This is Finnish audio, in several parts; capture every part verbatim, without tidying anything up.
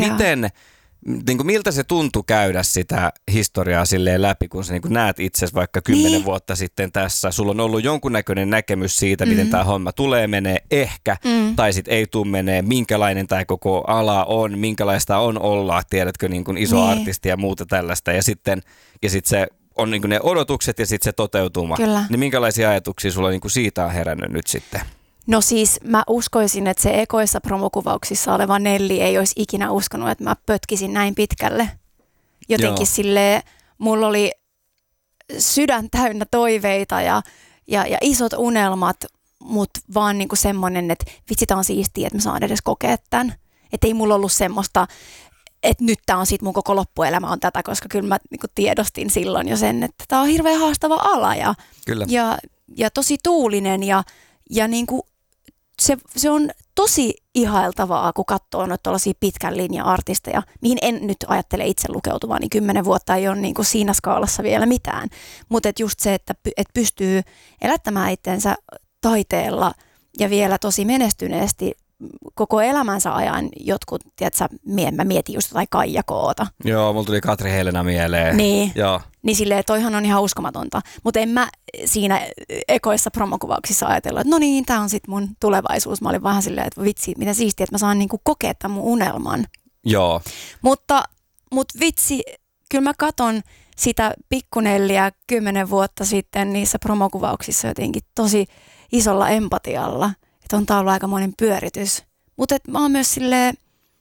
miten, niin kuin miltä se tuntui käydä sitä historiaa silleen läpi, kun sä niin kuin näet itsesi vaikka kymmenen niin. vuotta sitten tässä. Sulla on ollut jonkunnäköinen näkemys siitä, mm-hmm. miten tämä homma tulee menee ehkä, mm. tai sitten ei tule menee, minkälainen tämä koko ala on, minkälaista on olla, tiedätkö, niin kuin iso niin. artisti ja muuta tällaista. Ja sitten ja sit se on niin kuin ne odotukset ja sitten se toteutuma. Kyllä. Niin minkälaisia ajatuksia sulla niin kuin siitä on herännyt nyt sitten? No siis mä uskoisin, että se ekoissa promokuvauksissa oleva Nelli ei olisi ikinä uskonut, että mä pötkisin näin pitkälle. Jotenkin Joo. silleen, mulla oli sydän täynnä toiveita ja, ja, ja isot unelmat, mutta vaan niinku semmoinen, että vitsi tää on siistiä, että mä saan edes kokea tämän. Että ei mulla ollut semmoista, että nyt tää on sit mun koko loppuelämä on tätä, koska kyllä mä niinku tiedostin silloin jo sen, että tää on hirveän haastava ala ja, kyllä. ja, ja tosi tuulinen ja, ja niinku Se, se on tosi ihailtavaa, kun katsoo noita tuollaisia pitkän linjan artisteja, mihin en nyt ajattele itse lukeutumaan, niin kymmenen vuotta ei ole niin kuin siinä skaalassa vielä mitään. Mutta et just se, että et pystyy elättämään itsensä taiteella ja vielä tosi menestyneesti koko elämänsä ajan jotkut, tiedätkö, mä mietin just jotain Kaija Koota. Joo, mulla tuli Katri Helena mieleen. Niin, Joo. niin silleen toihan on ihan uskomatonta. Mutta en mä siinä ekoissa promokuvauksissa ajatella, että no niin, tää on sit mun tulevaisuus. Mä olin vähän silleen, että vitsi, mitä siistiä, että mä saan niinku kokea tämän mun unelman. Joo. Mutta mut vitsi, kyllä mä katon sitä pikkunelliä kymmenen vuotta sitten niissä promokuvauksissa jotenkin tosi isolla empatialla. Että on tää ollut aikamoinen pyöritys. Mutta mä oon myös silleen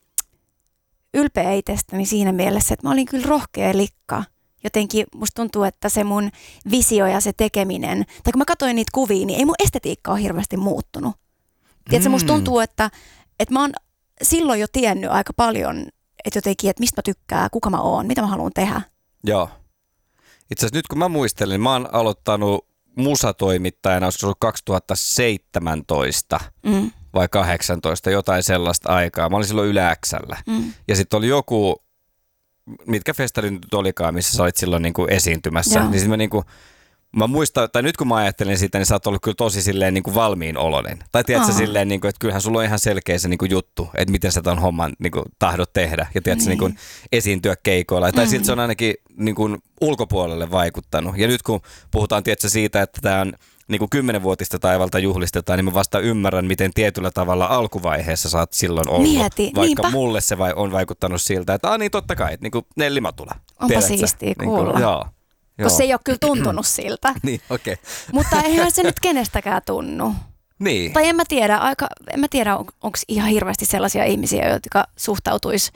ylpeä itsestäni siinä mielessä, että mä olin kyllä rohkea likka. Jotenkin musta tuntuu, että se mun visio ja se tekeminen, tai kun mä katsoin niitä kuvia, niin ei mun estetiikka ole hirveästi muuttunut. Tiedätkö, musta tuntuu, että, että mä oon silloin jo tiennyt aika paljon, että jotenkin, että mistä mä tykkään, kuka mä oon, mitä mä haluan tehdä. Joo. Itse asiassa nyt kun mä muistelen, niin mä oon aloittanut musatoimittajana, olisiko se ollut kaksituhattaseitsemäntoista mm. vai kahdeksantoista, jotain sellaista aikaa. Mä olin silloin Yle-X:llä. Mm. Ja sitten oli joku, mitkä festarit nyt olikaan, missä sä olit silloin niin kuin esiintymässä. Niin sit mä, niin kuin, mä muistan, tai nyt kun mä ajattelen sitä, niin sä oot ollut kyllä tosi silleen niin kuin valmiin oloinen. Tai tiedätkö silleen, niin kuin, että kyllähän sulla on ihan selkeä se niin kuin juttu, että miten sä ton homman niin kuin tahdot tehdä. Ja tiedätkö niin. niin kuin esiintyä keikoilla. Tai mm. siltä se on ainakin niin kuin ulkopuolelle vaikuttanut. Ja nyt kun puhutaan tiedätkö siitä, että tää on niin kuin kymmenvuotista taivalta juhlistetaan, niin mä vasta ymmärrän, miten tietyllä tavalla alkuvaiheessa sä oot silloin ollut. Mieti, vaikka niinpä. Mulle se vai on vaikuttanut siltä, että aah niin totta kai, että niin kuin Nelli Matula. Onpa siistiä kuulla. Niin kuin, joo. Koska se ei ole kyllä tuntunut siltä. Niin, okei. Okay. Mutta eihän se nyt kenestäkään tunnu. Niin. Tai en mä tiedä, aika, en mä tiedä on, onko ihan hirveästi sellaisia ihmisiä, jotka suhtautuisi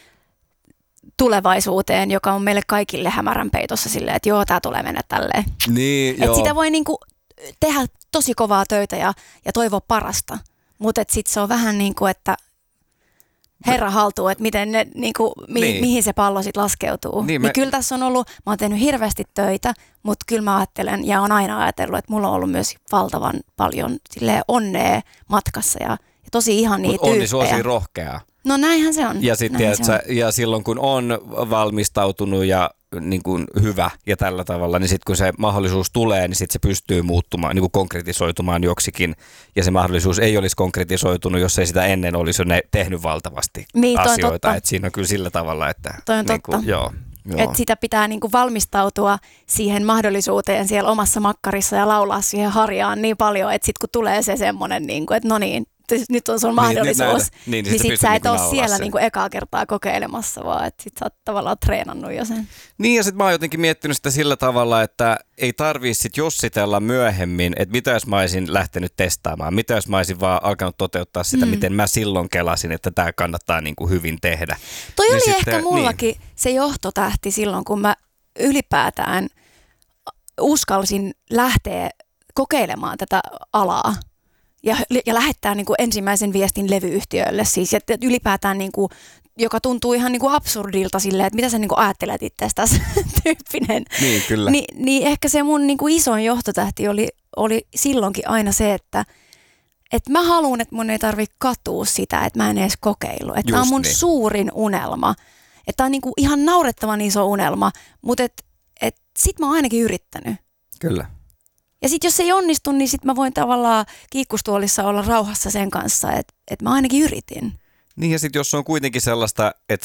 tulevaisuuteen, joka on meille kaikille hämärän peitossa silleen, että joo, tää tulee mennä tälleen. Niin, että joo. sitä voi niinku tehdä tosi kovaa töitä ja, ja toivoa parasta, mutta sitten se on vähän niin kuin, että herra haltuu, että miten ne, niin kuin, mi, niin. mihin se pallo sitten laskeutuu. Niin, me... niin kyllä tässä on ollut, mä oon tehnyt hirveästi töitä, mutta kyllä mä ajattelen ja on aina ajatellut, että mulla on ollut myös valtavan paljon silleen onnea matkassa ja, ja tosi ihania tyyppejä. Onni suosii rohkeaa. No näinhän se on. Ja, sit, tiedätkö, ja silloin kun on valmistautunut ja niin kuin hyvä ja tällä tavalla, niin sitten kun se mahdollisuus tulee, niin sitten se pystyy muuttumaan, niin kuin konkretisoitumaan joksikin. Ja se mahdollisuus ei olisi konkretisoitunut, jos ei sitä ennen olisi jo ne tehnyt valtavasti niin, asioita. Et siinä on kyllä sillä tavalla, että toi on niin totta. Kuin, joo, joo. Että sitä pitää niin kuin valmistautua siihen mahdollisuuteen siellä omassa makkarissa ja laulaa siihen harjaan niin paljon, että sitten kun tulee se semmoinen, niin kuin, että no niin, nyt on sun mahdollisuus, niin, niin, niin, niin sit sä et niinku ole siellä niinku ekaa kertaa kokeilemassa, vaan että sit sä oot tavallaan treenannut jo sen. Niin ja sit mä oon jotenkin miettinyt sitä sillä tavalla, että ei tarvii sit jossitella myöhemmin, että mitä jos mä olisin lähtenyt testaamaan, mitä jos mä olisin vaan alkanut toteuttaa sitä, mm. miten mä silloin kelasin, että tää kannattaa niinku hyvin tehdä. Toi niin oli sitten, ehkä mullakin niin. se johtotähti silloin, kun mä ylipäätään uskalsin lähteä kokeilemaan tätä alaa. Ja, ja lähettää niin kuin ensimmäisen viestin levyyhtiölle siis, että ylipäätään niin kuin, joka tuntuu ihan niin kuin absurdilta silleen, että mitä sä niin kuin ajattelet itsestäsi tyyppinen. Niin, kyllä. Ni, niin ehkä se mun niin kuin isoin johtotähti oli, oli silloinkin aina se, että et mä haluan, että mun ei tarvitse katua sitä, että mä en edes kokeilu. Että tää on mun niin. suurin unelma. Että tää on niin kuin ihan naurettavan iso unelma, mutta et, et sit mä oon ainakin yrittänyt. Kyllä. Ja sitten jos se ei onnistu, niin sitten mä voin tavallaan kiikkustuolissa olla rauhassa sen kanssa, että, että mä ainakin yritin. Niin ja sitten jos on kuitenkin sellaista, että